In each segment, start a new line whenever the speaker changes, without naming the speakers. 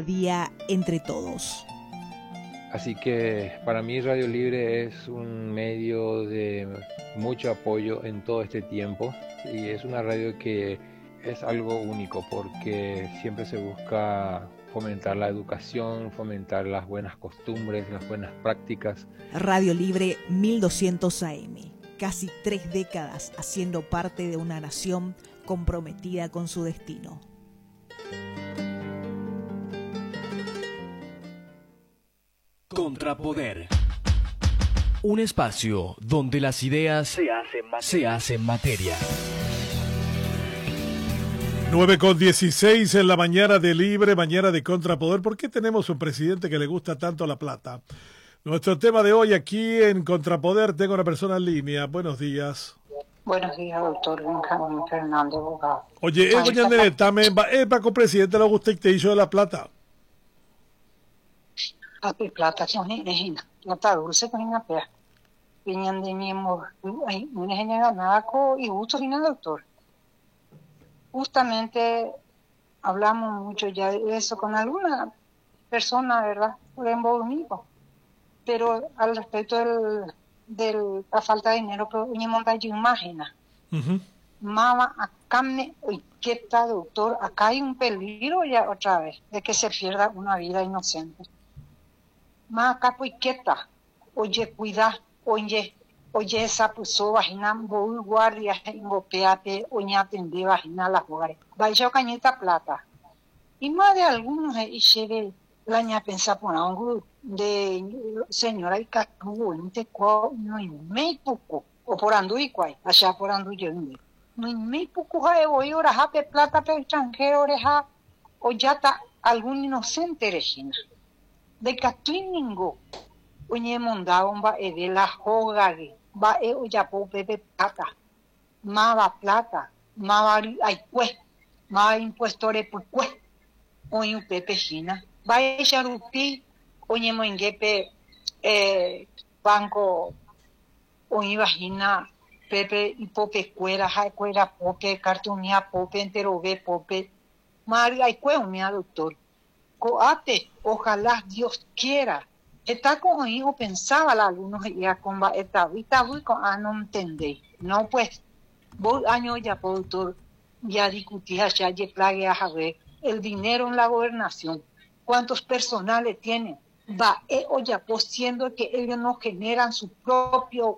día entre todos.
Así que para mí Radio Libre es un medio de mucho apoyo en todo este tiempo y es una radio que es algo único porque siempre se busca fomentar la educación, fomentar las buenas costumbres, las buenas prácticas.
Radio Libre 1200 AM, casi 3 décadas haciendo parte de una nación comprometida con su destino.
Contrapoder. Un espacio donde las ideas se hacen materia.
9:16 en la mañana de Libre, mañana de Contrapoder. ¿Por qué tenemos un presidente que le gusta tanto la plata? Nuestro tema de hoy aquí en Contrapoder, tengo una persona en línea. Buenos días.
Buenos días, doctor Benjamín Fernández, abogado.
Oye, doña Nereta, para que el presidente le gusta y te hizo de la plata.
Papi, plata, que es plata dulce, que es una pea. Venían de mi amor, una genia ganada y gusto, doctor. Justamente hablamos mucho ya de eso con alguna persona, ¿verdad? Por ejemplo, pero al respecto de la falta de dinero, pero una montaña imagina. Mama, acá ¿qué está, doctor? Acá hay un peligro ya otra vez de que se pierda una vida inocente. Más acá, pues, ¿qué está? Oye, cuida, oye, esa puso vagina, voy guardia, engopeate, oye, atendí vagina las hogares. Vaya cañita plata. Y más de algunos, y lleve la ña pensar por algo de señora y catuvo, no hay muy poco, o por andu y cuay, allá por andu yo, no hay muy poco, voy a orar, plata, pero extranjero, oreja, o ya está algún inocente, Regina. De catuiningo, oye, mondao, va de la jogare. Va oyapo pepe plata, mava plata, mava ay pues, mava impostore pues, oye pepe china, va ella rupi, oye moingepe banco, oye vagina, pepe y pope cuera, pope, cartunía pope, entero ve pope, maria ay pues, mi doctor, coate, ojalá Dios quiera. Está con hijo, pensaba la algunos ya con esta voy con no entendéis. No, pues, vos años ya, productor, ya discutí allá, ya plague a ver el dinero en la gobernación. ¿Cuántos personales tienen? Va, o ya, pues, siendo que ellos no generan su propio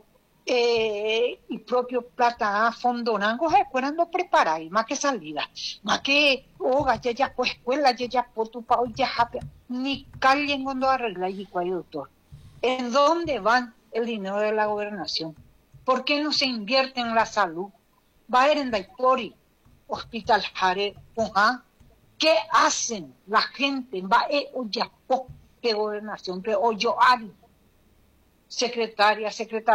plata, fondonango, esperando preparar, más que salida, más que, ya, pues, escuela, ya, por tu país, ya, ni callen cuando arregla y cuál, doctor. ¿En dónde van el dinero de la gobernación? ¿Por qué no se invierte en la salud? Va a ir en Daipori, Hospital Jare, ¿qué hacen la gente? Va a ir de gobernación, pero yo ari. Secretaria,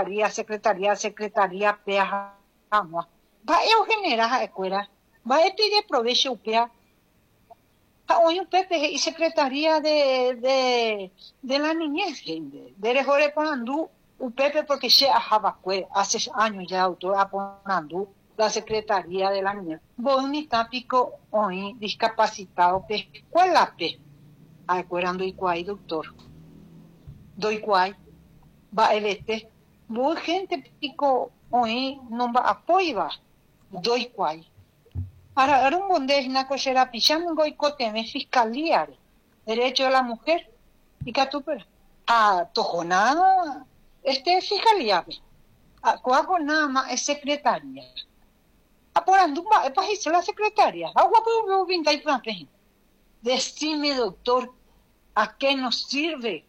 peja, va a generar a escuela, va a pedir provecho, hoy un Pepe y secretaría de la niñez, de Rejore Ponandú, un Pepe porque se ajabacue, hace años ya autor a Ponandú, la secretaría de la niñez. Boni tápico hoy discapacitado, ¿cuál la pe? Acuerando y cuay, doctor. Doy cuay. Va a vos gente pico hoy no va a apoyar, doy cuay. Ahora un bondez na cochera pichando y coteme fiscalía, derecho de la mujer, y que tú a tojonada, fiscalía, a coajo nada más es secretaria. A por andumba, es para la secretaria, agua por vinta y plan. Decime, doctor, ¿a qué nos sirve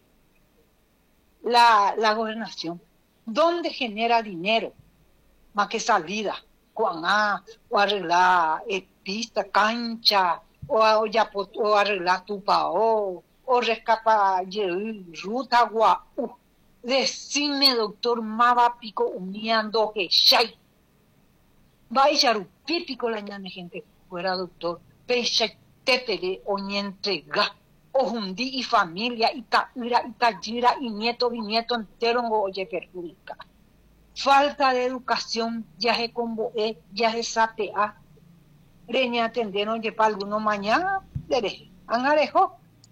la gobernación? ¿Dónde genera dinero? Más que salida, o arreglar pista, cancha, o arreglar tupao, o rescapar ruta, agua. Decime, doctor, mava pico uniando que shay. Vaya rupipico la ñame gente fuera, doctor, pecha tepele o ni entrega. Ojundi y familia, y taira, y tallira, y nieto, bisnieto entero, oye, perjudica. Falta de educación, ya se convoé, ya se sapea. Reña atendieron, oye, para alguno mañana, han alejó.